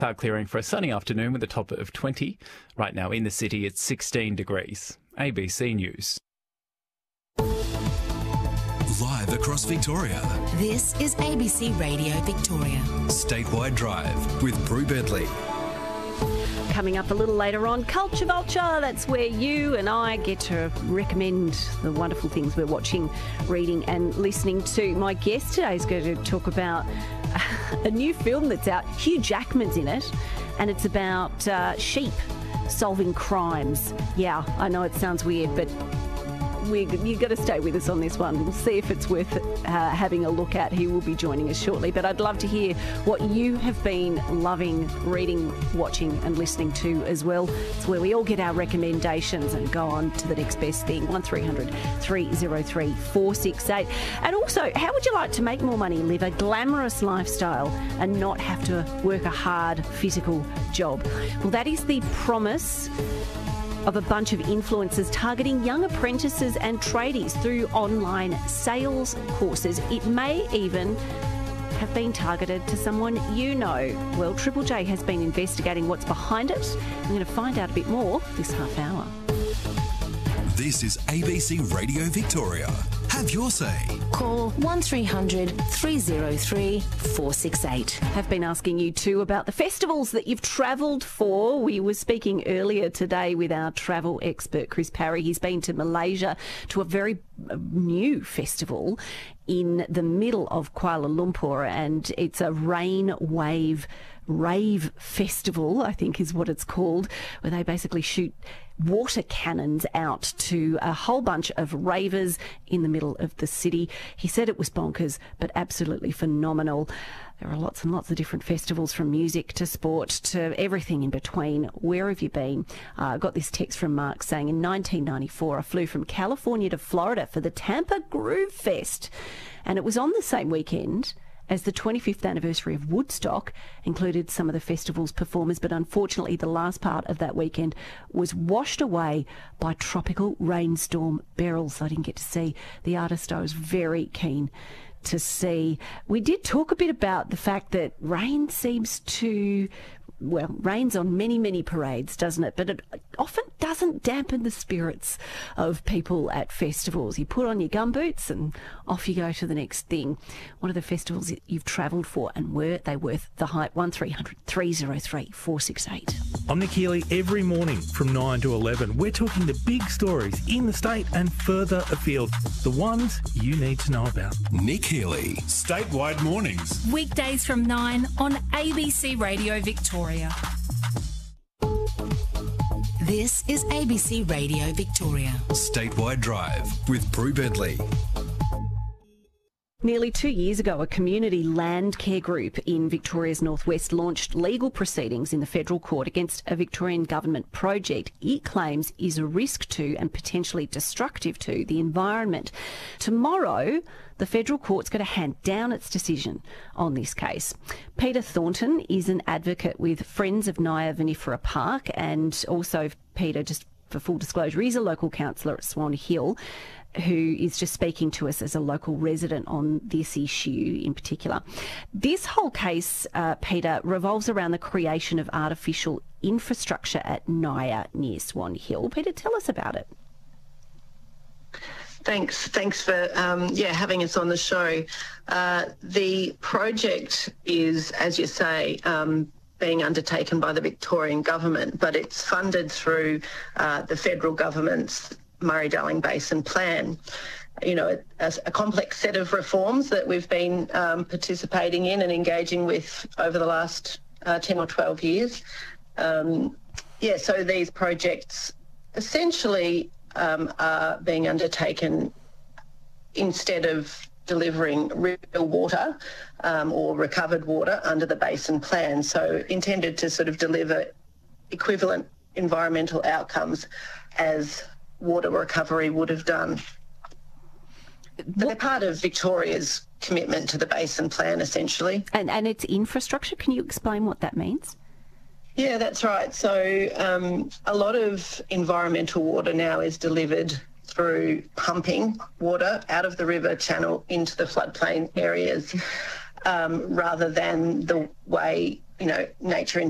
Cloud clearing for a sunny afternoon with a top of 20. Right now in the city, it's 16 degrees. ABC News. Live across Victoria. This is ABC Radio Victoria. Statewide Drive with Brew Bedley. Coming up a little later on, Culture Vulture. That's where you and I get to recommend the wonderful things we're watching, reading and listening to. My guest today is going to talk about a new film that's out. Hugh Jackman's in it, and it's about sheep solving crimes. Yeah, I know it sounds weird, but you've got to stay with us on this one. We'll see if it's worth having a look at. He will be joining us shortly. But I'd love to hear what you have been loving, reading, watching and listening to as well. It's where we all get our recommendations and go on to the next best thing. 1300 303 468. And also, how would you like to make more money, live a glamorous lifestyle and not have to work a hard physical job? Well, that is the promise of a bunch of influencers targeting young apprentices and tradies through online sales courses. It may even have been targeted to someone you know. Well, Triple J has been investigating what's behind it. I'm going to find out a bit more this half hour. This is ABC Radio Victoria. Have your say. Call 1300 303 468. Have been asking you too about the festivals that you've travelled for. We were speaking earlier today with our travel expert, Chris Parry. He's been to Malaysia to a very new festival in the middle of Kuala Lumpur, and it's a rain wave rave festival, I think is what it's called, where they basically shoot water cannons out to a whole bunch of ravers in the middle of the city. He said it was bonkers, but absolutely phenomenal. There are lots and lots of different festivals, from music to sport to everything in between. Where have you been? I got this text from Mark saying, in 1994, I flew from California to Florida for the Tampa Groove Fest, and it was on the same weekend as the 25th anniversary of Woodstock. Included some of the festival's performers, but unfortunately the last part of that weekend was washed away by tropical rainstorm Beryl, so I didn't get to see the artist I was very keen to see. We did talk a bit about the fact that rain seems to, well, rains on many, many parades, doesn't it? But it often doesn't dampen the spirits of people at festivals. You put on your gumboots and off you go to the next thing. One of the festivals that you've travelled for, and were they worth the hype? 1300 303 468. I'm Nick Healy. Every morning from 9 to 11, we're talking the big stories in the state and further afield, the ones you need to know about. Nick Healy. Statewide Mornings. Weekdays from 9 on ABC Radio Victoria. This is ABC Radio Victoria. Statewide Drive with Brew Bedley. Nearly 2 years ago, a community land care group in Victoria's northwest launched legal proceedings in the federal court against a Victorian government project it claims is a risk to and potentially destructive to the environment. Tomorrow, the federal court's going to hand down its decision on this case. Peter Thornton is an advocate with Friends of Nyah Vinifera Park, and also, Peter, just for full disclosure, is a local councillor at Swan Hill, who is just speaking to us as a local resident on this issue in particular. This whole case, Peter, revolves around the creation of artificial infrastructure at Nyah near Swan Hill. Peter, tell us about it. Thanks for having us on the show. The project is, as you say, being undertaken by the Victorian government, but it's funded through the federal government's Murray-Darling Basin Plan. You know, a complex set of reforms that we've been participating in and engaging with over the last 10 or 12 years. So these projects essentially are being undertaken instead of delivering real water or recovered water under the Basin Plan, so intended to sort of deliver equivalent environmental outcomes as water recovery would have done. But they're part of Victoria's commitment to the Basin Plan, essentially. And its infrastructure, can you explain what that means? Yeah, that's right. So a lot of environmental water now is delivered through pumping water out of the river channel into the floodplain areas, rather than the way, nature